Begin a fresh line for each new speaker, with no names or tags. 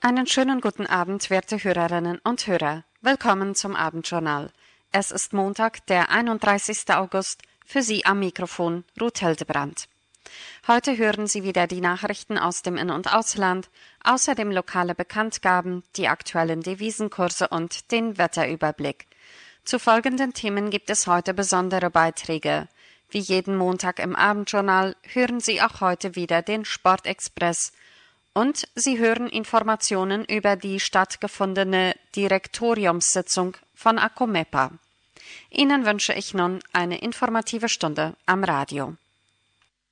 Einen schönen guten Abend, werte Hörerinnen und Hörer. Willkommen zum Abendjournal. Es ist Montag, der 31. August, für Sie am Mikrofon Ruth Hildebrand. Heute hören Sie wieder die Nachrichten aus dem In- und Ausland, außerdem lokale Bekanntgaben, die aktuellen Devisenkurse und den Wetterüberblick. Zu folgenden Themen gibt es heute besondere Beiträge. Wie jeden Montag im Abendjournal hören Sie auch heute wieder den Sportexpress. Und Sie hören Informationen über die stattgefundene Direktoriumssitzung von Akomepa. Ihnen wünsche ich nun eine informative Stunde am Radio.